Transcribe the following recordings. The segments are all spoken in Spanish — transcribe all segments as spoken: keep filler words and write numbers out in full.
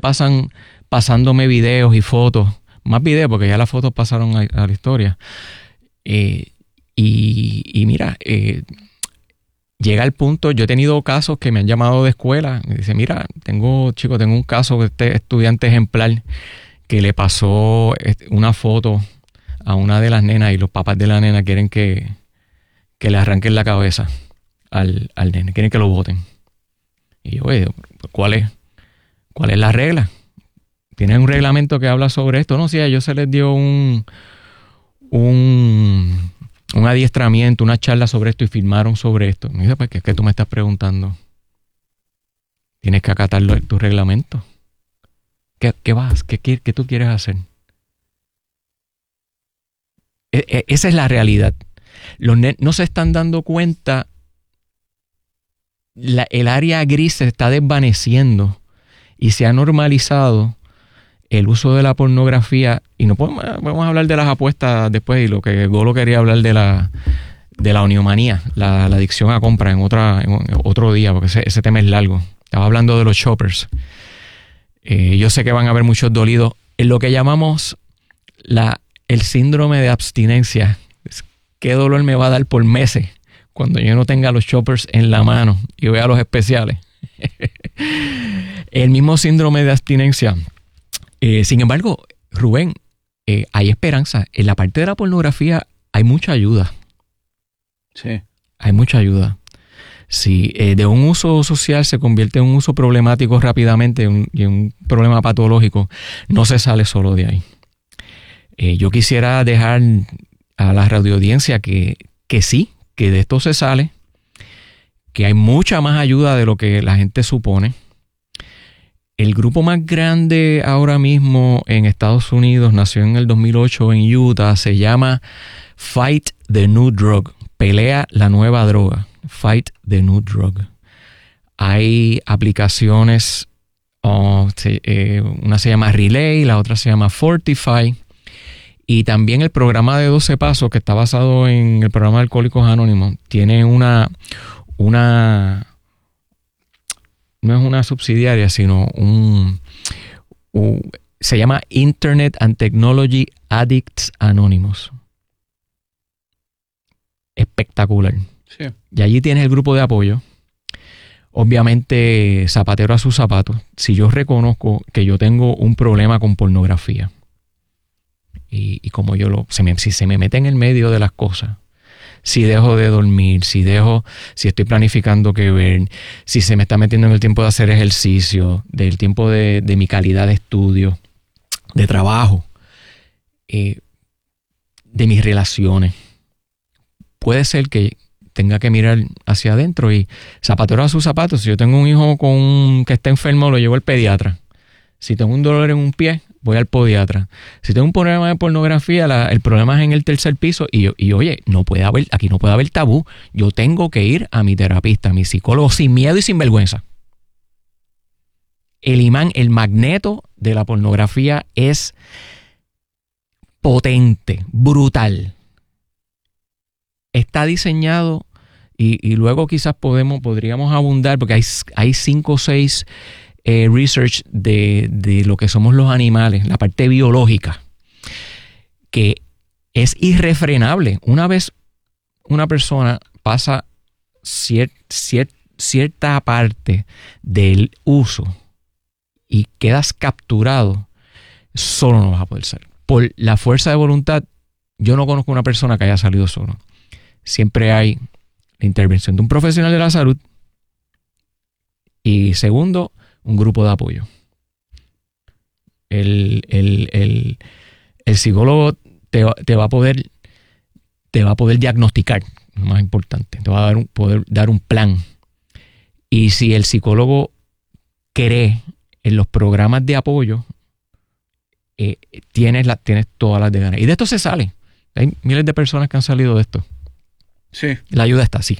pasan pasándome videos y fotos, más videos porque ya las fotos pasaron a, a la historia. Eh, y, y mira, eh, llega el punto, yo he tenido casos que me han llamado de escuela, me dice, mira, tengo, chico, tengo un caso de este estudiante ejemplar que le pasó una foto a una de las nenas y los papás de la nena quieren que, que le arranquen la cabeza al, al nene, quieren que lo boten. Y yo, oye, ¿cuál es, cuál es la regla? ¿Tienen un reglamento que habla sobre esto? No, sí, a ellos se les dio un, un, un adiestramiento, una charla sobre esto y firmaron sobre esto. Me dice, pues, ¿qué es que tú me estás preguntando? Tienes que acatar tu reglamento. ¿Qué, qué vas? ¿Qué, qué, ¿Qué tú quieres hacer? E, e, esa es la realidad. Los ne- no se están dando cuenta. La, el área gris se está desvaneciendo y se ha normalizado el uso de la pornografía. Y no podemos, podemos hablar de las apuestas después y lo que Golo quería hablar de la, de la oniomanía, la, la adicción a compra en, otra, en otro día, porque ese, ese tema es largo. Estaba hablando de los shoppers. Eh, yo sé que van a haber muchos dolidos en lo que llamamos la, el síndrome de abstinencia. ¿Qué dolor me va a dar por meses cuando yo no tenga los shoppers en la mano y vea los especiales? El mismo síndrome de abstinencia. Eh, sin embargo, Rubén, eh, hay esperanza. En la parte de la pornografía hay mucha ayuda. Sí. Hay mucha ayuda. Si eh, de un uso social se convierte en un uso problemático rápidamente un, y en un problema patológico, no se sale solo de ahí. Eh, yo quisiera dejar a la radioaudiencia que, que sí, que de esto se sale, que hay mucha más ayuda de lo que la gente supone. El grupo más grande ahora mismo en Estados Unidos nació en el dos mil ocho en Utah, se llama Fight the New Drug, pelea la nueva droga. Fight the New Drug. Hay aplicaciones, oh, se, eh, una se llama Relay, la otra se llama Fortify, y también el programa de doce pasos que está basado en el programa de Alcohólicos Anónimos tiene una, una no es una subsidiaria, sino un, un se llama Internet and Technology Addicts Anonymous. Espectacular. Sí. Y allí tienes el grupo de apoyo. Obviamente, zapatero a sus zapatos. Si yo reconozco que yo tengo un problema con pornografía y, y como yo lo, se me, si se me mete en el medio de las cosas, si dejo de dormir, si dejo, si estoy planificando qué ver, si se me está metiendo en el tiempo de hacer ejercicio, del tiempo de, de mi calidad de estudio, de trabajo, eh, de mis relaciones, puede ser que tenga que mirar hacia adentro y zapatero a sus zapatos. Si yo tengo un hijo con un, que está enfermo, lo llevo al pediatra. Si tengo un dolor en un pie, voy al podiatra. Si tengo un problema de pornografía, la, el problema es en el tercer piso y, y oye, no puede haber, aquí no puede haber tabú. Yo tengo que ir a mi terapista, a mi psicólogo, sin miedo y sin vergüenza. El imán, el magneto de la pornografía es potente, brutal. Está diseñado y, y luego quizás podemos, podríamos abundar porque hay, hay cinco o seis eh, research de, de lo que somos los animales, la parte biológica, que es irrefrenable. Una vez una persona pasa cier, cier, cierta parte del uso y quedas capturado, solo no vas a poder salir. Por la fuerza de voluntad, yo no conozco una persona que haya salido solo. Siempre hay la intervención de un profesional de la salud y segundo, un grupo de apoyo. El, el, el, el psicólogo te, te va a poder te va a poder diagnosticar, lo más importante, te va a dar un, poder dar un plan. Y si el psicólogo cree en los programas de apoyo, eh, tienes, la, tienes todas las de ganas. Y de esto se sale. Hay miles de personas que han salido de esto. Sí. La ayuda está así.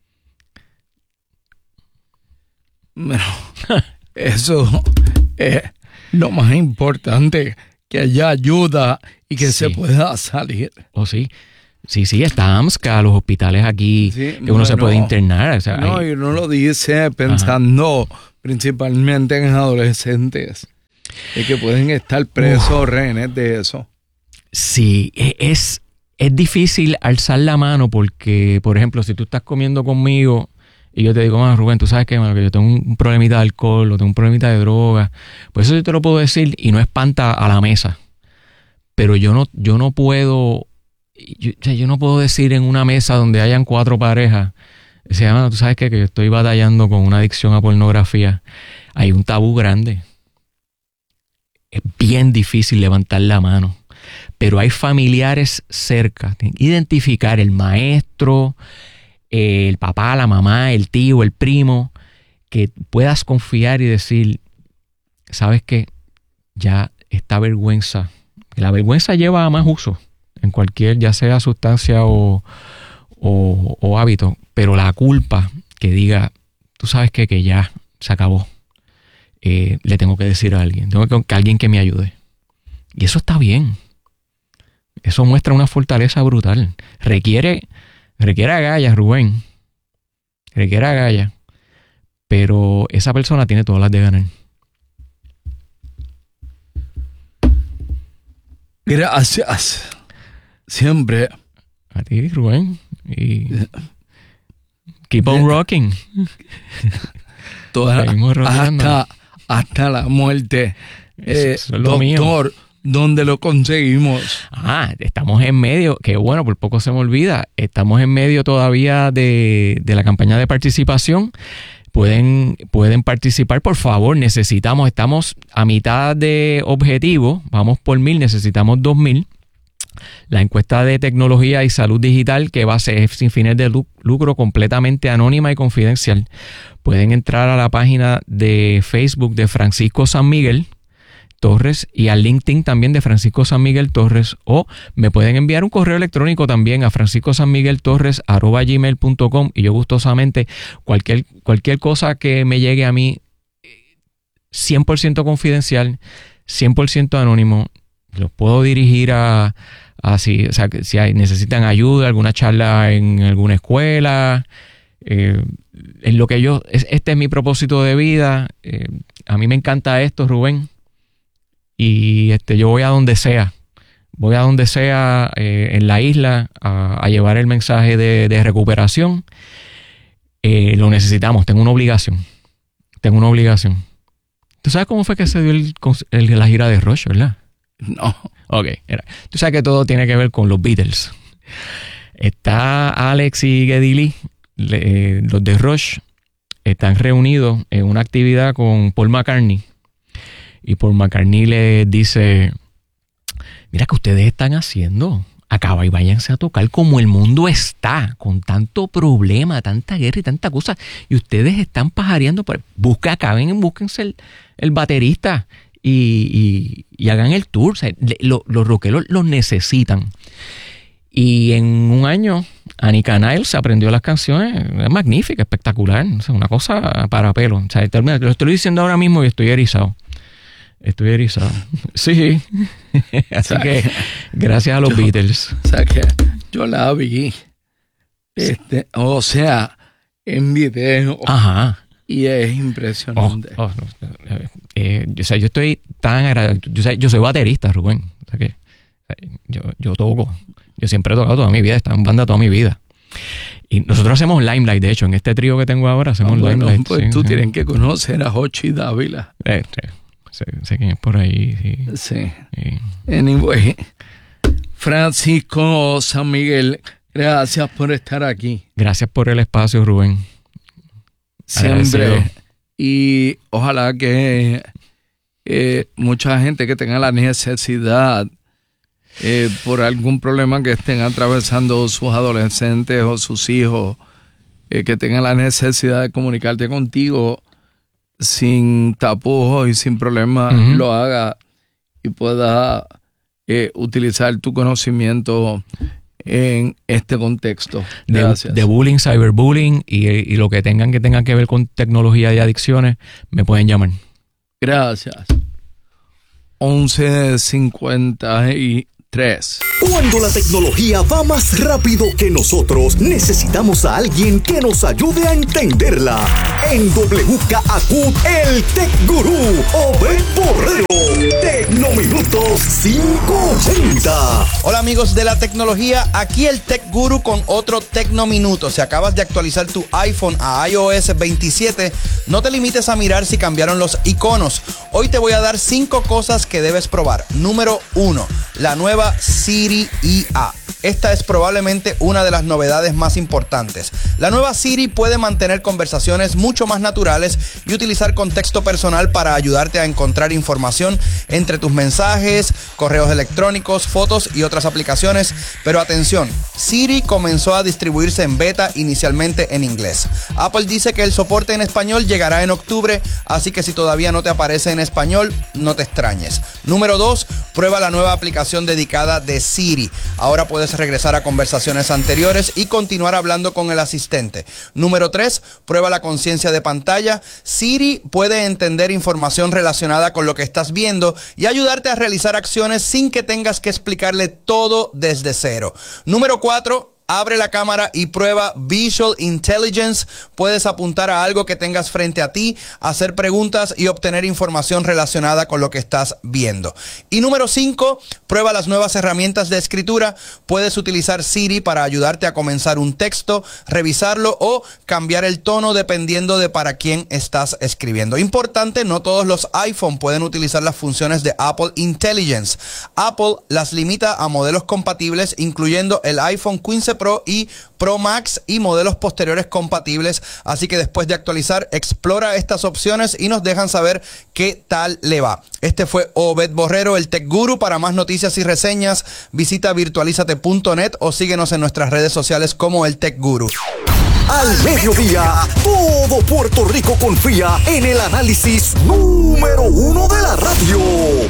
Bueno, eso es lo más importante, que haya ayuda y que sí se pueda salir. ¿O oh, sí? Sí, sí, está AMSCA, los hospitales aquí, sí, que uno bueno, se puede internar. O sea, no, hay... y uno lo dice pensando Ajá. principalmente en adolescentes. Es que pueden estar presos o rehenes de eso. Sí, es, es difícil alzar la mano porque, por ejemplo, si tú estás comiendo conmigo y yo te digo, mano, Rubén, tú sabes que, mano, que yo tengo un problemita de alcohol o tengo un problemita de droga, pues eso yo te lo puedo decir y no espanta a la mesa. Pero yo no, yo no puedo, yo, o sea, yo no puedo decir en una mesa donde hayan cuatro parejas, o sea, mano, tú sabes que, que yo estoy batallando con una adicción a pornografía. Hay un tabú grande. Es bien difícil levantar la mano. Pero hay familiares cerca. Identificar el maestro, el papá, la mamá, el tío, el primo, que puedas confiar y decir, ¿sabes qué? Ya esta vergüenza, la vergüenza lleva a más uso en cualquier, ya sea sustancia o, o, o hábito, pero la culpa que diga, tú sabes qué, que ya se acabó, eh, le tengo que decir a alguien, tengo que, que alguien que me ayude. Y eso está bien. Eso muestra una fortaleza brutal. Requiere, requiere agallas, Rubén. Requiere agallas. Pero esa persona tiene todas las de ganar. Gracias. Siempre. A ti, Rubén. Y keep on rocking. Toda, hasta, hasta la muerte. Eh, eso es lo doctor, mío. ¿Dónde lo conseguimos? Ah, estamos en medio, que bueno, por poco se me olvida, estamos en medio todavía de, de la campaña de participación. Pueden, pueden participar, por favor, necesitamos, estamos a mitad de objetivo, vamos por mil, necesitamos dos mil. La encuesta de tecnología y salud digital, que va a ser sin fines de lucro, completamente anónima y confidencial. Pueden entrar a la página de Facebook de Francisco San Miguel Torres y al LinkedIn también de Francisco San Miguel Torres, o me pueden enviar un correo electrónico también a francisco san miguel torres arroba gmail punto com y yo gustosamente cualquier, cualquier cosa que me llegue a mí cien por ciento confidencial, cien por ciento anónimo, los puedo dirigir a, a si, o sea, si hay, necesitan ayuda, alguna charla en alguna escuela, eh, en lo que yo, este es mi propósito de vida, eh, a mí me encanta esto, Rubén. Y este, yo voy a donde sea, voy a donde sea eh, en la isla a, a llevar el mensaje de, de recuperación. Eh, lo necesitamos, tengo una obligación, tengo una obligación. ¿Tú sabes cómo fue que se dio el, el, la gira de Rush, verdad? No. Ok, era. Tú sabes que todo tiene que ver con los Beatles. Está Alex y Geddy Lee, le, los de Rush, están reunidos en una actividad con Paul McCartney. Y Paul McCartney le dice, mira que ustedes están haciendo, acaba y váyanse a tocar como el mundo está, con tanto problema, tanta guerra y tanta cosa, y ustedes están pajareando, por, busca, acaben, búsquense el, el baterista y, y, y hagan el tour. O sea, lo, los rockeros los necesitan. Y en un año, Anika Niles aprendió las canciones, es magnífica, espectacular, o sea, una cosa para pelo. O sea, lo estoy diciendo ahora mismo y estoy erizado. Estoy erizado. Sí. Así que, gracias a los yo, Beatles. O sea, que yo la vi. Este, o sea, en video. Ajá. Y es impresionante. Oh, oh, no, eh, o sea, yo estoy tan agradecido. Yo, yo soy baterista, Rubén. O sea que yo, yo toco. Yo siempre he tocado toda mi vida. He estado en banda toda mi vida. Y nosotros hacemos Limelight, de hecho. En este trío que tengo ahora hacemos ah, bueno, Limelight. Pues sí, tú sí. Tienes que conocer a Jochi Dávila. Eh, sí. Sé, sé quién es por ahí. Sí. Sí. sí. Anyway, Francisco San Miguel, gracias por estar aquí. Gracias por el espacio, Rubén. Siempre. Agradecido. Y ojalá que eh, mucha gente que tenga la necesidad eh, por algún problema que estén atravesando sus adolescentes o sus hijos, eh, que tengan la necesidad de comunicarte contigo sin tapujos y sin problemas, uh-huh. lo haga y pueda eh, utilizar tu conocimiento en este contexto. Gracias. De, de bullying, cyberbullying y, y lo que tengan que tengan que ver con tecnología y adicciones, me pueden llamar. Gracias. once cincuenta y tres. Cuando la tecnología va más rápido que nosotros, necesitamos a alguien que nos ayude a entenderla. En W K A Q, el Tech Gurú, Obed Borrero. cinco ochenta. Hola amigos de la tecnología, aquí el Tech Guru con otro Tecnominuto. Si acabas de actualizar tu iPhone a i O S veintisiete, no te limites a mirar si cambiaron los iconos. Hoy te voy a dar cinco cosas que debes probar. Número uno, la nueva Siri I A. Esta es probablemente una de las novedades más importantes. La nueva Siri puede mantener conversaciones mucho más naturales y utilizar contexto personal para ayudarte a encontrar información entre tus mensajes, correos electrónicos, fotos y otras aplicaciones. Pero atención, Siri comenzó a distribuirse en beta inicialmente en inglés. Apple dice que el soporte en español llegará en octubre, así que si todavía no te aparece en español, no te extrañes. Número dos, prueba la nueva aplicación dedicada de Siri. Ahora puedes regresar a conversaciones anteriores y continuar hablando con el asistente. Número tres, prueba la conciencia de pantalla. Siri puede entender información relacionada con lo que estás viendo y ayudarte a realizar acciones sin que tengas que explicarle todo desde cero. Número cuatro, abre la cámara y prueba Visual Intelligence. Puedes apuntar a algo que tengas frente a ti, hacer preguntas y obtener información relacionada con lo que estás viendo. Y número cinco, prueba las nuevas herramientas de escritura. Puedes utilizar Siri para ayudarte a comenzar un texto, revisarlo o cambiar el tono dependiendo de para quién estás escribiendo. Importante, no todos los iPhone pueden utilizar las funciones de Apple Intelligence. Apple las limita a modelos compatibles, incluyendo el iPhone quince Pro y Pro Max y modelos posteriores compatibles. Así que después de actualizar, explora estas opciones y nos dejan saber qué tal le va. Este fue Obed Borrero, el Tech Guru. Para más noticias y reseñas, visita virtualizate punto net o síguenos en nuestras redes sociales como el Tech Guru. Al mediodía, todo Puerto Rico confía en el análisis número uno de la radio.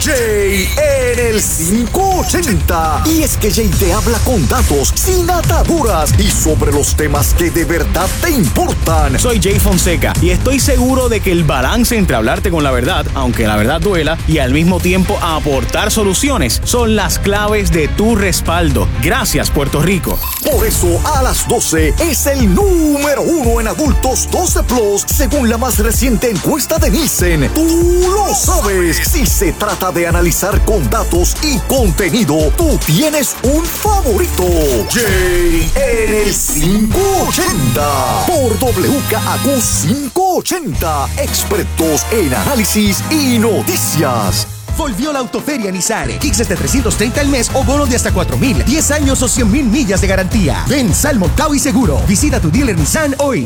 Jay en el cinco ochenta. Y es que Jay te habla con datos, sin ataduras y sobre los temas que de verdad te importan. Soy Jay Fonseca y estoy seguro de que el balance entre hablarte con la verdad, aunque la verdad duela, y al mismo tiempo aportar soluciones son las claves de tu respaldo. Gracias, Puerto Rico. Por eso, a las doce es el número Número uno en adultos doce plus, según la más reciente encuesta de Nielsen. Tú lo sabes. Si se trata de analizar con datos y contenido, tú tienes un favorito. Jay en el cinco ochenta. Por W K A Q cinco ochenta. Expertos en análisis y noticias. Volvió la Autoferia Nissan. Kicks de trescientos treinta al mes o bono de hasta cuatro mil. diez años o cien mil millas de garantía. Ven, Sal, Montao y Seguro. Visita tu dealer Nissan hoy.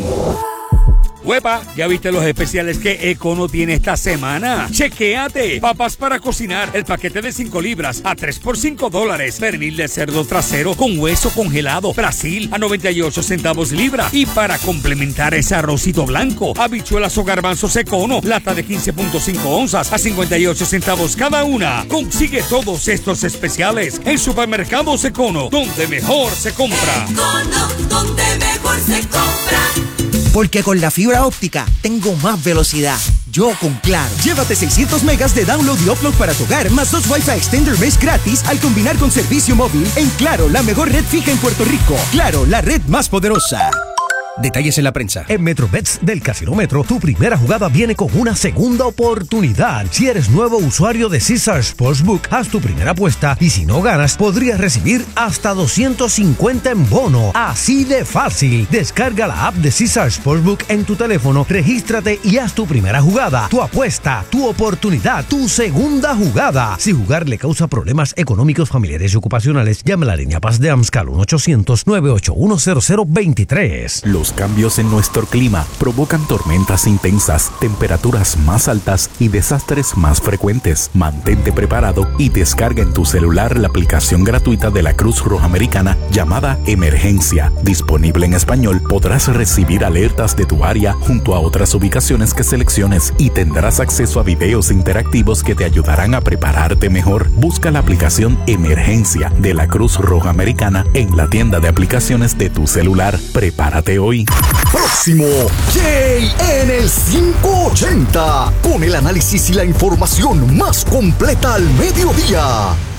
¡Huepa! ¿Ya viste los especiales que Econo tiene esta semana? ¡Chequéate! Papas para cocinar, el paquete de cinco libras a tres por cinco dólares. Pernil de cerdo trasero con hueso congelado, Brasil a noventa y ocho centavos libra. Y para complementar ese arrocito blanco, habichuelas o garbanzos Econo, lata de quince punto cinco onzas a cincuenta y ocho centavos cada una. Consigue todos estos especiales en Supermercados Econo, donde mejor se compra. Econo, donde mejor se compra. Porque con la fibra óptica tengo más velocidad. Yo con Claro. Llévate seiscientos megas de download y upload para tu hogar, más dos Wi-Fi Extender Mesh gratis al combinar con servicio móvil en Claro, la mejor red fija en Puerto Rico. Claro, la red más poderosa. Detalles en la prensa. En MetroBets del Casino Metro, tu primera jugada viene con una segunda oportunidad. Si eres nuevo usuario de Caesar Sportsbook, haz tu primera apuesta y si no ganas, podrías recibir hasta doscientos cincuenta en bono. Así de fácil. Descarga la app de Caesar Sportsbook en tu teléfono, regístrate y haz tu primera jugada. Tu apuesta, tu oportunidad, tu segunda jugada. Si jugar le causa problemas económicos, familiares y ocupacionales, llame a la línea Paz de AMSCAL uno ochocientos, nueve ocho uno, cero cero dos tres. Los cambios en nuestro clima provocan tormentas intensas, temperaturas más altas y desastres más frecuentes. Mantente preparado y descarga en tu celular la aplicación gratuita de la Cruz Roja Americana llamada Emergencia. Disponible en español, podrás recibir alertas de tu área junto a otras ubicaciones que selecciones y tendrás acceso a videos interactivos que te ayudarán a prepararte mejor. Busca la aplicación Emergencia de la Cruz Roja Americana en la tienda de aplicaciones de tu celular. Prepárate hoy. Próximo, Jay en el cinco ochenta, con el análisis y la información más completa al mediodía.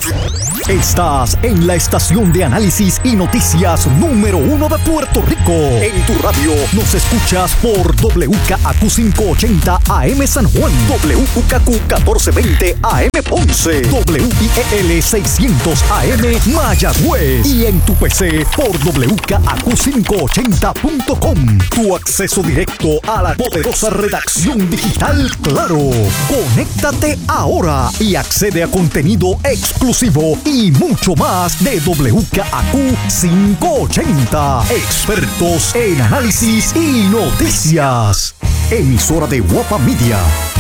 Estás en la estación de análisis y noticias número uno de Puerto Rico. En tu radio nos escuchas por W K A Q quinientos ochenta A M San Juan, W K Q catorce veinte A M Ponce, W I E L seiscientos A M Mayagüez y en tu P C por W K A Q quinientos ochenta punto com. Tu acceso directo a la poderosa redacción digital Claro. Conéctate ahora y accede a contenido exclusivo y mucho más de W K A Q quinientos ochenta. Expertos en análisis y noticias. Emisora de Guapa Media.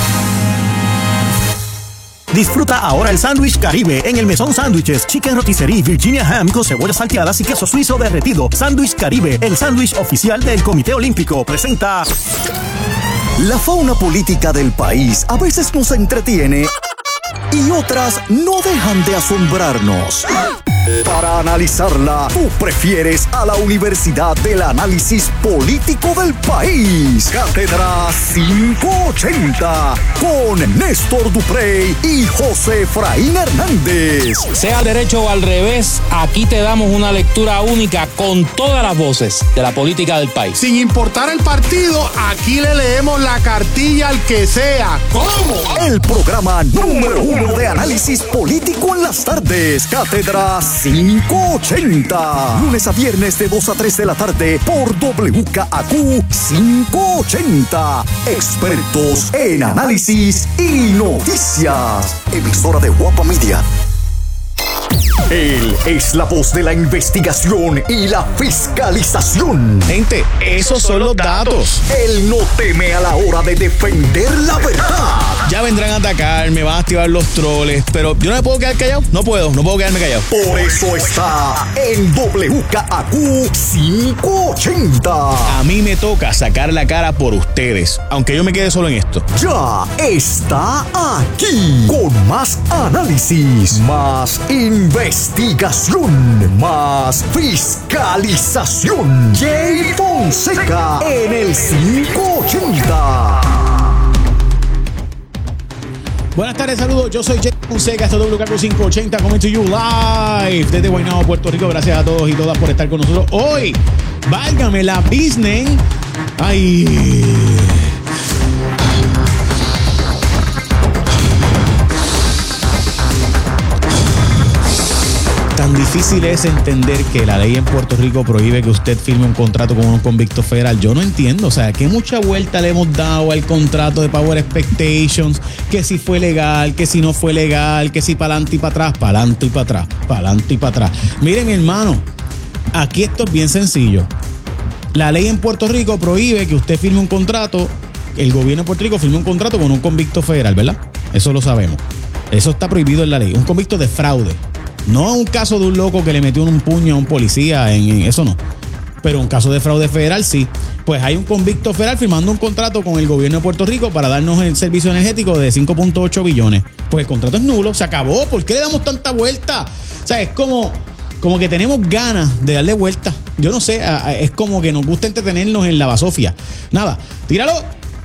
Disfruta ahora el sándwich Caribe en el Mesón Sándwiches, Chicken Rotisserie, Virginia Ham con cebollas salteadas y queso suizo derretido. Sándwich Caribe, el sándwich oficial del Comité Olímpico, presenta... La fauna política del país a veces nos entretiene y otras no dejan de asombrarnos. Para analizarla, tú prefieres a la Universidad del Análisis Político del País. Cátedra quinientos ochenta con Néstor Duprey y José Efraín Hernández. Sea al derecho o al revés, aquí te damos una lectura única con todas las voces de la política del país. Sin importar el partido, aquí le leemos la cartilla al que sea. ¿Cómo? El programa número uno de análisis político en las tardes. Cátedra quinientos ochenta. Lunes a viernes de dos a tres de la tarde por W K A Q quinientos ochenta. Expertos en análisis y noticias. Emisora de Guapa Media. Él es la voz de la investigación y la fiscalización. Gente, esos son los datos. Él no teme a la hora de defender la verdad. Ya vendrán a atacar, me van a activar los troles, pero yo no me puedo quedar callado. No puedo, no puedo quedarme callado. Por eso está en W K A Q quinientos ochenta. A mí me toca sacar la cara por ustedes, aunque yo me quede solo en esto. Ya está aquí con más análisis, más investigación, más fiscalización. Jay Fonseca en el quinientos ochenta. Buenas tardes, saludos. Yo soy Jay Fonseca, esto es W K Q quinientos ochenta, coming to you live desde Guaynabo, Puerto Rico. Gracias a todos y todas por estar con nosotros hoy. Válgame la business. Ay. Tan difícil es entender que la ley en Puerto Rico prohíbe que usted firme un contrato con un convicto federal. Yo no entiendo, o sea, que mucha vuelta le hemos dado al contrato de Power Expectations, que si fue legal, que si no fue legal, que si para adelante y para atrás, para adelante y para atrás, para adelante y para atrás. Miren, hermano, aquí esto es bien sencillo. La ley en Puerto Rico prohíbe que usted firme un contrato, el gobierno de Puerto Rico firme un contrato con un convicto federal, ¿verdad? Eso lo sabemos. Eso está prohibido en la ley. Un convicto de fraude. No un caso de un loco que le metió un puño a un policía, en, en eso no. Pero un caso de fraude federal sí. Pues hay un convicto federal firmando un contrato con el gobierno de Puerto Rico para darnos el servicio energético de cinco punto ocho billones. Pues el contrato es nulo, se acabó. ¿Por qué le damos tanta vuelta? O sea, es como, como que tenemos ganas de darle vuelta. Yo no sé, es como que nos gusta entretenernos en la basofia. Nada, tíralo.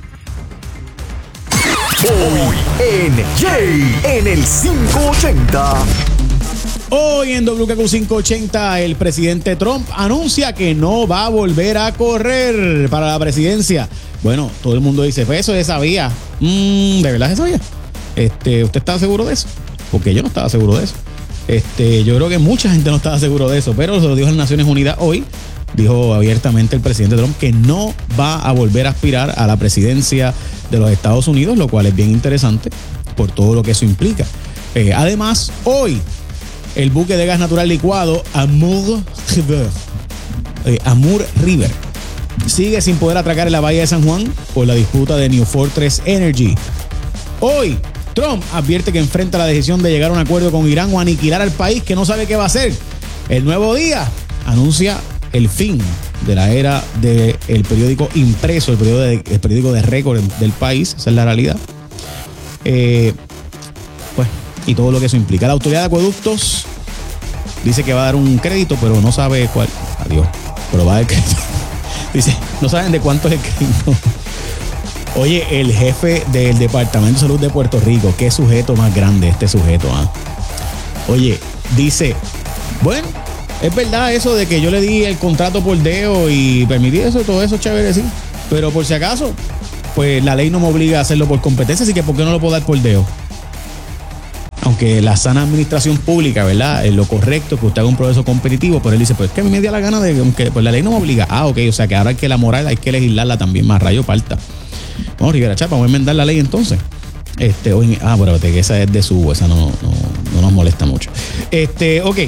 Hoy en Jay en el quinientos ochenta. Hoy en W K Q quinientos ochenta el presidente Trump anuncia que no va a volver a correr para la presidencia. Bueno, todo el mundo dice, pues eso ya sabía. Mm, ¿De verdad se sabía? Este, ¿Usted estaba seguro de eso? Porque yo no estaba seguro de eso. Este, yo creo que mucha gente no estaba seguro de eso, pero se lo dijo en Naciones Unidas hoy. Dijo abiertamente el presidente Trump que no va a volver a aspirar a la presidencia de los Estados Unidos, lo cual es bien interesante por todo lo que eso implica. Eh, además, hoy el buque de gas natural licuado Amour River, eh, Amour River sigue sin poder atracar en la bahía de San Juan por la disputa de New Fortress Energy. Hoy Trump advierte que enfrenta la decisión de llegar a un acuerdo con Irán o aniquilar al país que no sabe qué va a hacer. El Nuevo Día anuncia el fin de la era del periódico impreso, el periódico de, el periódico de récord del país. Esa es la realidad. Eh, pues y todo lo que eso implica. La autoridad de acueductos dice que va a dar un crédito, pero no sabe cuál. Adiós. Pero va a dar crédito. Dice, no saben de cuánto es el crédito. Oye, el jefe del Departamento de Salud de Puerto Rico, qué sujeto más grande este sujeto, ¿ah? Oye, dice, bueno, es verdad eso de que yo le di el contrato por dedo y permití eso, todo eso chévere, sí. Pero por si acaso, pues la ley no me obliga a hacerlo por competencia, así que ¿por qué no lo puedo dar por dedo? Aunque la sana administración pública, ¿verdad? Es lo correcto que usted haga un proceso competitivo, pero él dice, pues es que a mí me dio la gana de que pues la ley no me obliga. Ah, ok, o sea que ahora hay que la moral hay que legislarla también, más rayo parta. Vamos, Rivera Chapa, vamos a enmendar la ley entonces. Este, hoy, ah, pero que esa es de su, esa no, no, no nos molesta mucho. Este, ok.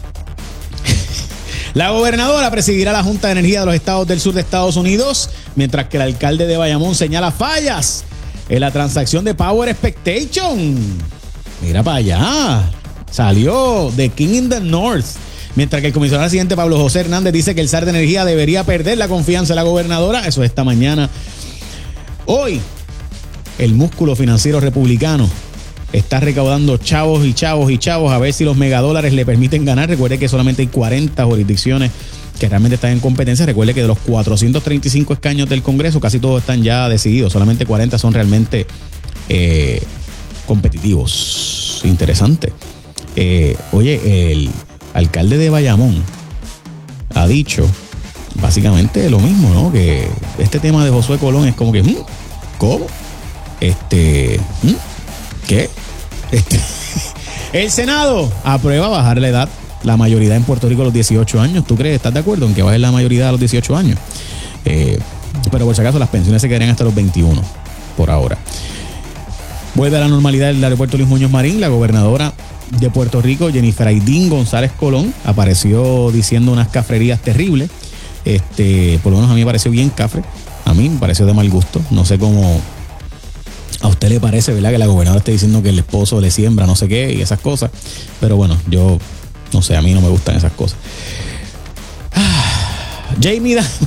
La gobernadora presidirá la Junta de Energía de los Estados del Sur de Estados Unidos, mientras que el alcalde de Bayamón señala fallas en la transacción de Power Expectation. Mira para allá. Salió de King in the North. Mientras que el comisionado residente Pablo José Hernández dice que el S A R de Energía debería perder la confianza de la gobernadora. Eso es esta mañana. Hoy, el músculo financiero republicano está recaudando chavos y chavos y chavos a ver si los megadólares le permiten ganar. Recuerde que solamente hay cuarenta jurisdicciones que realmente están en competencia. Recuerde que de los cuatrocientos treinta y cinco escaños del Congreso, casi todos están ya decididos. Solamente cuarenta son realmente eh, competitivos. Interesante. Eh, oye, el alcalde de Bayamón ha dicho básicamente lo mismo, ¿no? Que este tema de Josué Colón es como que, ¿cómo? Este, ¿qué? Este, el Senado aprueba bajar la edad, la mayoría en Puerto Rico a los dieciocho años. ¿Tú crees? ¿Estás de acuerdo en que baje la mayoría a los dieciocho años? Eh, pero por si acaso las pensiones se quedarían hasta los veintiuno por ahora. Vuelve a la normalidad el aeropuerto Luis Muñoz Marín. La gobernadora de Puerto Rico, Jennifer Aydín González Colón, apareció diciendo unas cafrerías terribles. Este, por lo menos a mí me pareció bien cafre. A mí me pareció de mal gusto. No sé cómo a usted le parece, ¿verdad? Que la gobernadora esté diciendo que el esposo le siembra no sé qué y esas cosas. Pero bueno, yo no sé, a mí no me gustan esas cosas. Ah, Jamie Dimon.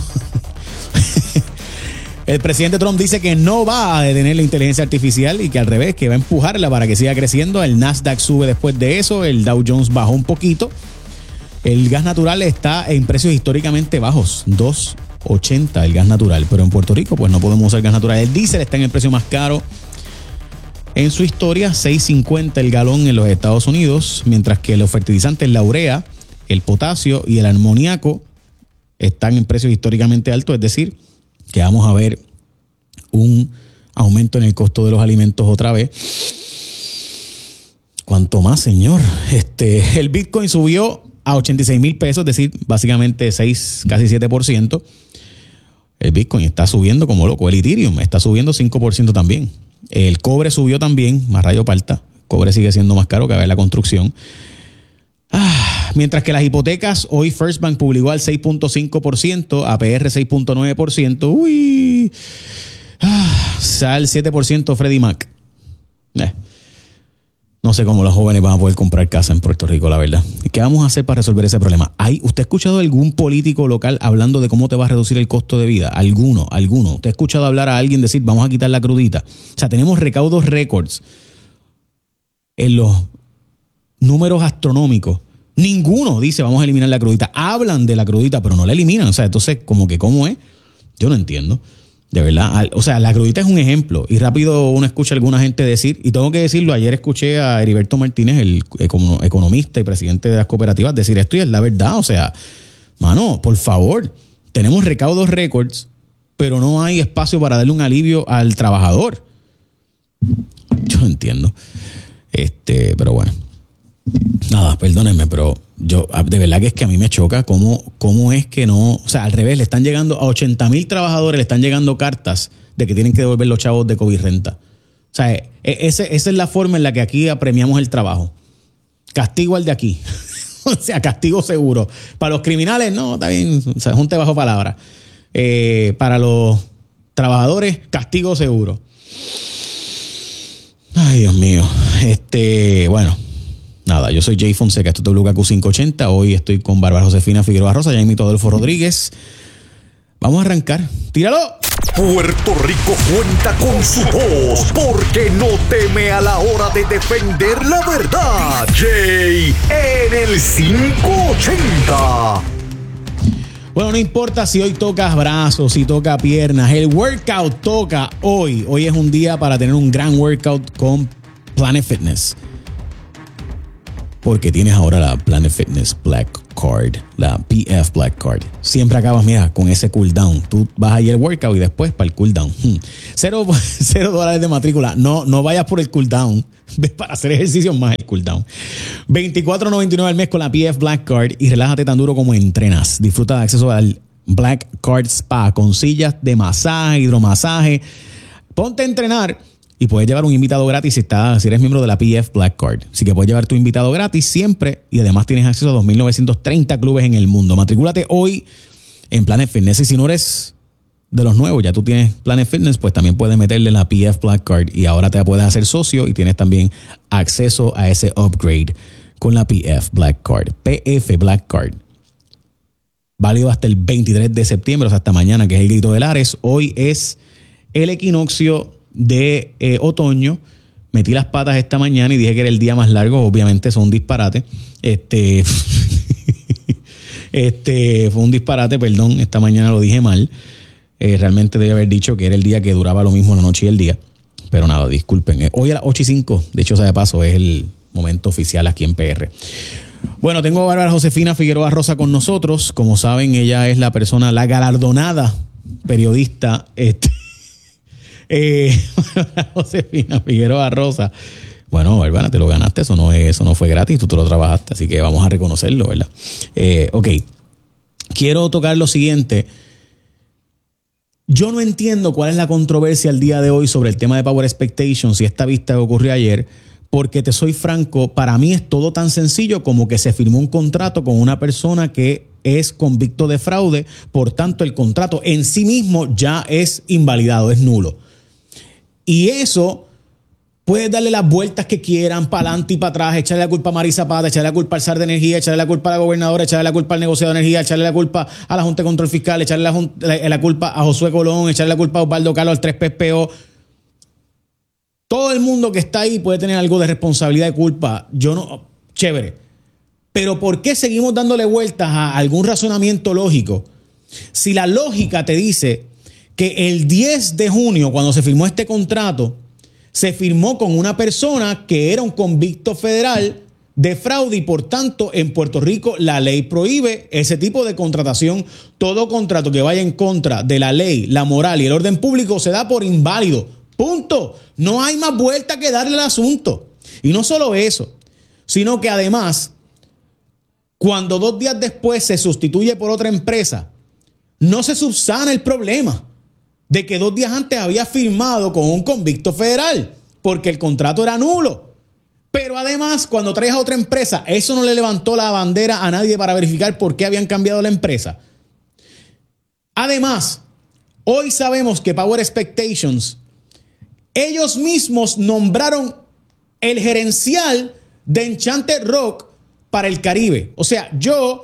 El presidente Trump dice que no va a detener la inteligencia artificial y que al revés, que va a empujarla para que siga creciendo. El Nasdaq sube después de eso, el Dow Jones bajó un poquito. El gas natural está en precios históricamente bajos, dos ochenta el gas natural, pero en Puerto Rico pues no podemos usar gas natural. El diésel está en el precio más caro en su historia, seis cincuenta el galón en los Estados Unidos, mientras que los fertilizantes, la urea, el potasio y el amoníaco están en precios históricamente altos, es decir, que vamos a ver un aumento en el costo de los alimentos otra vez. ¿Cuánto más, señor? Este, el Bitcoin subió a ochenta y seis mil pesos, es decir, básicamente seis, casi siete por ciento. El Bitcoin está subiendo como loco. El Ethereum está subiendo cinco por ciento también. El cobre subió también, más rayo parta. El cobre sigue siendo más caro que ver la construcción. Ah, mientras que las hipotecas, hoy First Bank publicó al seis punto cinco por ciento, A P R seis punto nueve por ciento. Uy. Ah, Sal siete por ciento Freddie Mac. Eh. No sé cómo los jóvenes van a poder comprar casa en Puerto Rico, la verdad. ¿Qué vamos a hacer para resolver ese problema? ¿Hay, ¿Usted ha escuchado algún político local hablando de cómo te va a reducir el costo de vida? Alguno, alguno. ¿Usted ha escuchado hablar a alguien decir, vamos a quitar la crudita? O sea, tenemos recaudos récords en los números astronómicos. Ninguno dice, vamos a eliminar la crudita. Hablan de la crudita, pero no la eliminan. O sea, entonces, como que, ¿cómo es? Yo no entiendo. De verdad, o sea, la crudita es un ejemplo y rápido uno escucha a alguna gente decir, y tengo que decirlo, ayer escuché a Heriberto Martínez, el economista y presidente de las cooperativas, decir esto y es la verdad. O sea, mano, por favor, tenemos recaudos récords, pero no hay espacio para darle un alivio al trabajador. Yo no entiendo. Este, pero bueno. Nada, perdónenme, pero yo, de verdad que es que a mí me choca cómo, cómo es que no, o sea, al revés, le están llegando a ochenta mil trabajadores, le están llegando cartas de que tienen que devolver los chavos de COVID renta. O sea, ese, esa es la forma en la que aquí apremiamos el trabajo. Castigo al de aquí. O sea, castigo seguro. Para los criminales, no, está bien, o sea, junte bajo palabra. Eh, para los trabajadores, castigo seguro. Ay, Dios mío. Este, bueno. Nada, yo soy Jay Fonseca, esto es W K Q quinientos ochenta. Hoy estoy con Bárbara Josefina Figueroa Rosa, Jaime Adolfo Rodríguez. Vamos a arrancar. ¡Tíralo! Puerto Rico cuenta con su voz, porque no teme a la hora de defender la verdad. Jay en el quinientos ochenta. Bueno, no importa si hoy tocas brazos, si toca piernas, el workout toca hoy. Hoy es un día para tener un gran workout con Planet Fitness. porque tienes ahora la Planet Fitness Black Card, la P F Black Card. Siempre acabas, mira, con ese cooldown. Tú vas ahí al workout y después para el cooldown. Hmm. Cero, cero dólares de matrícula. No, no vayas por el cooldown. Ves para hacer ejercicio más el cooldown. veinticuatro noventa y nueve al mes con la P F Black Card y relájate tan duro como entrenas. Disfruta de acceso al Black Card Spa con sillas de masaje, hidromasaje. Ponte a entrenar y puedes llevar un invitado gratis si, estás, si eres miembro de la P F Black Card. Así que puedes llevar tu invitado gratis siempre y además tienes acceso a dos mil novecientos treinta clubes en el mundo. Matricúlate hoy en Planet Fitness y si no eres de los nuevos, ya tú tienes Planet Fitness, pues también puedes meterle la P F Black Card y ahora te puedes hacer socio y tienes también acceso a ese upgrade con la P F Black Card. P F Black Card. Válido hasta el veintitrés de septiembre, o sea, hasta mañana, que es el grito del Ares. Hoy es el equinoccio de eh, otoño. Metí las patas esta mañana y dije que era el día más largo. Obviamente son un disparate. Este, este fue un disparate, perdón. Esta mañana lo dije mal. Eh, realmente debí haber dicho que era el día que duraba lo mismo la noche y el día. Pero nada, disculpen. Eh, hoy a las ocho y cinco, de hecho, sea de paso, es el momento oficial aquí en P R. Bueno, tengo a Bárbara Josefina Figueroa Rosa con nosotros. Como saben, ella es la persona, la galardonada periodista. Este, eh, Josefina Figueroa Rosa. Bueno, Bárbara, te lo ganaste. Eso no, es, eso no fue gratis, tú te lo trabajaste. Así que vamos a reconocerlo, ¿verdad? Eh, ok. Quiero tocar lo siguiente. Yo no entiendo cuál es la controversia al día de hoy sobre el tema de Power Expectations y esta vista que ocurrió ayer, porque te soy franco, para mí es todo tan sencillo como que se firmó un contrato con una persona que es convicto de fraude, por tanto el contrato en sí mismo ya es invalidado, es nulo. Y eso puedes darle las vueltas que quieran, para adelante y para atrás, echarle la culpa a Marisa Zapata, echarle la culpa al S A R de Energía, echarle la culpa a la gobernadora, echarle la culpa al negociado de energía, echarle la culpa a la Junta de Control Fiscal, echarle la, la, la culpa a Josué Colón, echarle la culpa a Osvaldo Carlos, al tres P P O. Todo el mundo que está ahí puede tener algo de responsabilidad y culpa. Yo no... Chévere. Pero ¿por qué seguimos dándole vueltas a algún razonamiento lógico? Si la lógica te dice que el diez de junio, cuando se firmó este contrato, se firmó con una persona que era un convicto federal de fraude y por tanto en Puerto Rico la ley prohíbe ese tipo de contratación. Todo contrato que vaya en contra de la ley, la moral y el orden público se da por inválido. Punto. No hay más vuelta que darle al asunto. Y no solo eso, sino que además, cuando dos días después se sustituye por otra empresa, no se subsana el problema de que dos días antes había firmado con un convicto federal, porque el contrato era nulo. Pero además, cuando traes a otra empresa, eso no le levantó la bandera a nadie para verificar por qué habían cambiado la empresa. Además, hoy sabemos que Power Expectations, ellos mismos nombraron el gerencial de Enchanted Rock para el Caribe. O sea, yo...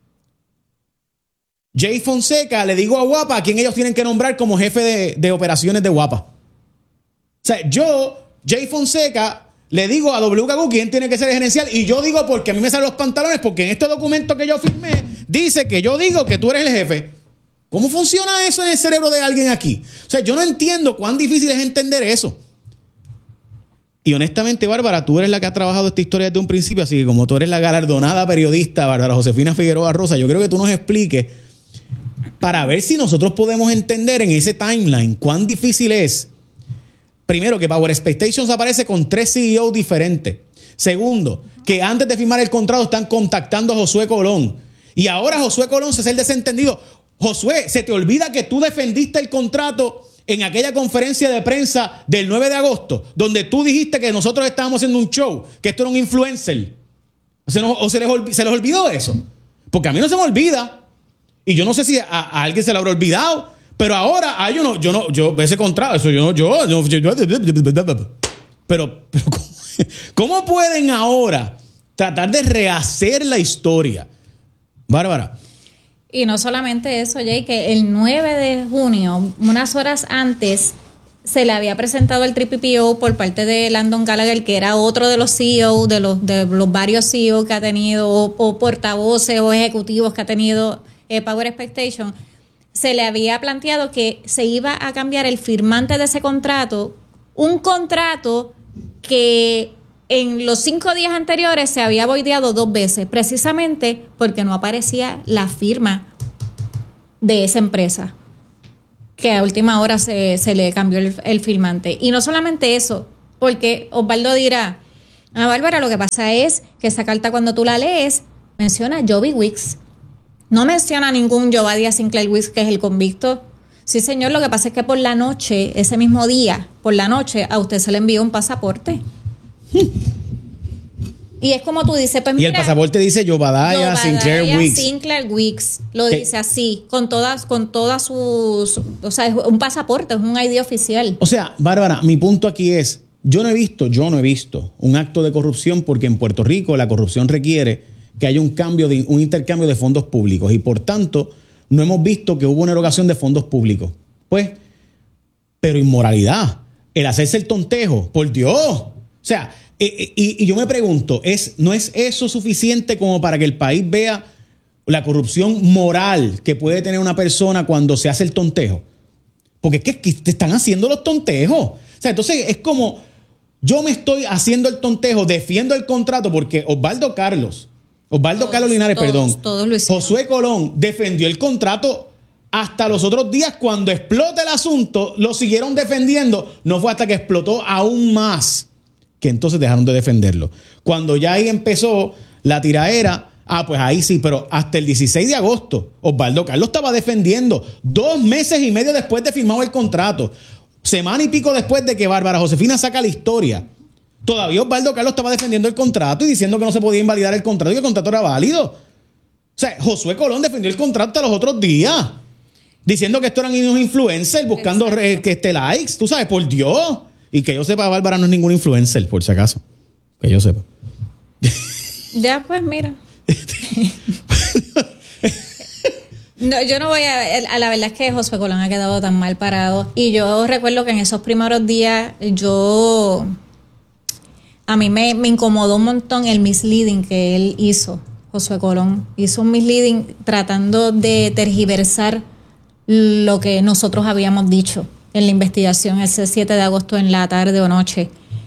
Jay Fonseca le digo a Guapa a quien ellos tienen que nombrar como jefe de, de operaciones de Guapa. O sea, yo, Jay Fonseca, le digo a W K Q quién tiene que ser el gerencial y yo digo porque a mí me salen los pantalones porque en este documento que yo firmé dice que yo digo que tú eres el jefe. ¿Cómo funciona eso en el cerebro de alguien aquí? O sea, yo no entiendo cuán difícil es entender eso. Y honestamente, Bárbara, tú eres la que ha trabajado esta historia desde un principio, así que como tú eres la galardonada periodista, Bárbara Josefina Figueroa Rosa, yo creo que tú nos expliques para ver si nosotros podemos entender en ese timeline cuán difícil es. Primero, que Power Expectations aparece con tres C E Os diferentes. Segundo, que antes de firmar el contrato están contactando a Josué Colón. Y ahora Josué Colón se hace el desentendido. Josué, se te olvida que tú defendiste el contrato en aquella conferencia de prensa del nueve de agosto, donde tú dijiste que nosotros estábamos haciendo un show, que esto era un influencer. ¿O se, nos, o se, les, olvidó, se les olvidó eso? Porque a mí no se me olvida. Y yo no sé si a, a alguien se lo habrá olvidado, pero ahora, ah, yo no, yo no, yo, ese contrato, eso yo no, yo, yo, yo, yo pero, pero ¿cómo, ¿cómo pueden ahora tratar de rehacer la historia? Bárbara. Y no solamente eso, Jay, que el nueve de junio, unas horas antes, se le había presentado el Triple P O por parte de Landon Gallagher, que era otro de los C E O, de los, de los varios C E O que ha tenido, o, o portavoces o ejecutivos que ha tenido eh, Power Expectation. Se le había planteado que se iba a cambiar el firmante de ese contrato, un contrato que en los cinco días anteriores se había voideado dos veces, precisamente porque no aparecía la firma de esa empresa, que a última hora se, se le cambió el, el firmante. Y no solamente eso, porque Osvaldo dirá, ah, Bárbara, lo que pasa es que esa carta cuando tú la lees, menciona a Joby Wicks. No menciona a ningún Jovadiah Sinclair Wicks, que es el convicto. Sí, señor, lo que pasa es que por la noche, ese mismo día, por la noche, a usted se le envió un pasaporte. Y es como tú dices, pues mira, y el pasaporte dice Jovadiah Sinclair Wicks. Sinclair Wicks, lo ¿Qué? dice así, con todas, con todas sus, o sea, es un pasaporte, es un I D oficial. O sea, Bárbara, mi punto aquí es, yo no he visto, yo no he visto un acto de corrupción porque en Puerto Rico la corrupción requiere que haya un cambio de un intercambio de fondos públicos y por tanto no hemos visto que hubo una erogación de fondos públicos. Pues, pero inmoralidad, el hacerse el tontejo, por Dios. O sea, y, y, y yo me pregunto, ¿es, ¿no es eso suficiente como para que el país vea la corrupción moral que puede tener una persona cuando se hace el tontejo? Porque es que, que te están haciendo los tontejos. O sea, entonces es como, yo me estoy haciendo el tontejo, defiendo el contrato porque Osvaldo Carlos, Osvaldo todos, Carlos Linares, todos, perdón, todos Josué Colón defendió el contrato hasta los otros días. Cuando explota el asunto, lo siguieron defendiendo. No fue hasta que explotó aún más que entonces dejaron de defenderlo. Cuando ya ahí empezó la tiraera, ah, pues ahí sí, pero hasta el dieciséis de agosto, Osvaldo Carlos estaba defendiendo, dos meses y medio después de firmado el contrato, semana y pico después de que Bárbara Josefina saca la historia. Todavía Osvaldo Carlos estaba defendiendo el contrato y diciendo que no se podía invalidar el contrato y que el contrato era válido. O sea, Josué Colón defendió el contrato hasta los otros días, diciendo que estos eran unos influencers buscando re, que este likes, tú sabes, por Dios. Y que yo sepa, Bárbara no es ningún influencer, por si acaso. Que yo sepa. Ya, pues mira. No, yo no voy a, a... La verdad es que Josué Colón ha quedado tan mal parado. Y yo recuerdo que en esos primeros días yo... A mí me, me incomodó un montón el misleading que él hizo, Josué Colón. Hizo un misleading tratando de tergiversar lo que nosotros habíamos dicho en la investigación ese siete de agosto en la tarde o noche.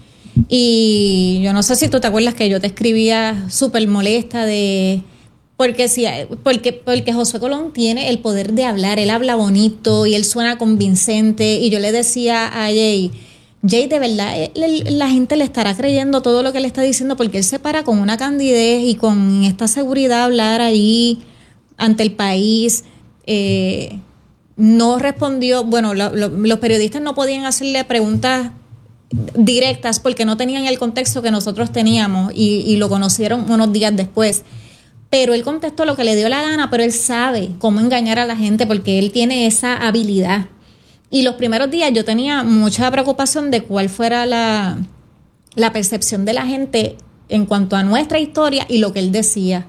Y yo no sé si tú te acuerdas que yo te escribía súper molesta de... Porque, si, porque, porque Josué Colón tiene el poder de hablar, él habla bonito y él suena convincente. Y yo le decía a Jay... Jay, de verdad, la gente le estará creyendo todo lo que le está diciendo porque él se para con una candidez y con esta seguridad a hablar ahí ante el país. Eh, no respondió, bueno, lo, lo, los periodistas no podían hacerle preguntas directas porque no tenían el contexto que nosotros teníamos y, y lo conocieron unos días después. Pero él contestó lo que le dio la gana, pero él sabe cómo engañar a la gente porque él tiene esa habilidad. Y los primeros días yo tenía mucha preocupación de cuál fuera la, la percepción de la gente en cuanto a nuestra historia y lo que él decía.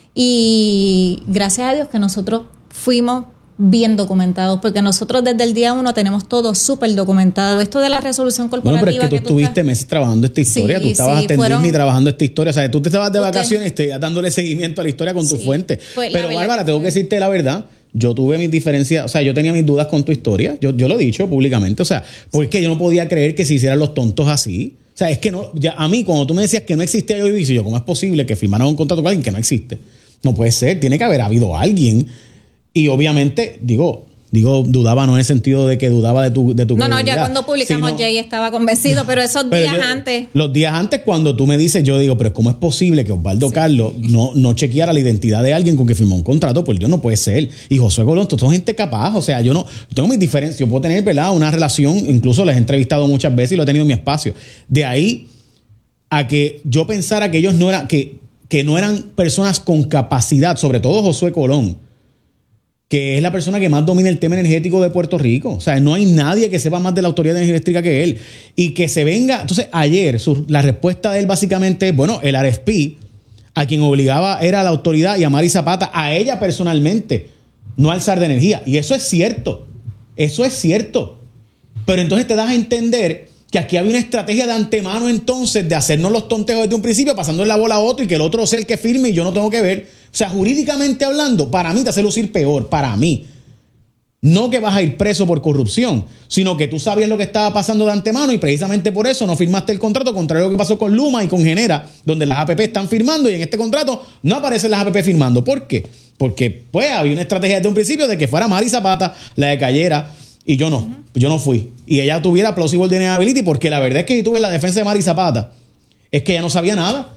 Y gracias a Dios que nosotros fuimos bien documentados, porque nosotros desde el día uno tenemos todo súper documentado. Esto de la resolución corporativa... Bueno, pero es que tú, que tú estuviste estás... meses trabajando esta historia, sí, tú estabas sí, atendiendo fueron... y trabajando esta historia, o sea, tú te estabas de vacaciones y te ibas dándole seguimiento a la historia con sí, tu fuente. Pero Bárbara, tengo que decirte la verdad, yo tuve mis diferencias, o sea, yo tenía mis dudas con tu historia, yo, yo lo he dicho públicamente, o sea, porque yo no podía creer que se hicieran los tontos así. O sea, es que no, ya a mí cuando tú me decías que no existía yo dije, yo, ¿cómo es posible que firmaran un contrato con alguien que no existe? No puede ser, tiene que haber habido alguien. Y obviamente, digo, digo, dudaba no en el sentido de que dudaba de tu de tu No, no, ya cuando publicamos sino, Jay estaba convencido, pero esos pero días yo, antes. Los días antes cuando tú me dices, yo digo, pero ¿cómo es posible que Osvaldo sí. Carlos no, no chequeara la identidad de alguien con que firmó un contrato? Pues yo no puede ser. Y Josué Colón, todos son gente capaz, o sea, yo no, yo tengo mis diferencias, yo puedo tener, ¿verdad?, una relación, incluso les he entrevistado muchas veces y lo he tenido en mi espacio. De ahí a que yo pensara que ellos no eran, que, que no eran personas con capacidad, sobre todo Josué Colón, que es la persona que más domina el tema energético de Puerto Rico. O sea, no hay nadie que sepa más de la Autoridad de Energía Eléctrica que él. Y que se venga... Entonces, ayer, su, la respuesta de él básicamente es, bueno, el R F P, a quien obligaba era a la autoridad y a Mari Zapata, a ella personalmente, no al S A R de Energía. Y eso es cierto. Eso es cierto. Pero entonces te das a entender que aquí había una estrategia de antemano entonces de hacernos los tonteos desde un principio, pasando la bola a otro y que el otro sea el que firme y yo no tengo que ver. O sea, jurídicamente hablando, para mí te hace lucir peor, para mí. No que vas a ir preso por corrupción, sino que tú sabías lo que estaba pasando de antemano y precisamente por eso no firmaste el contrato, contrario a lo que pasó con Luma y con Genera, donde las A P P están firmando y en este contrato no aparecen las A P P firmando. ¿Por qué? Porque pues había una estrategia desde un principio de que fuera Mari Zapata la que cayera y yo no, uh-huh. yo no fui. Y ella tuviera plausible deniability porque la verdad es que yo tuve la defensa de Mari Zapata. Es que ella no sabía nada.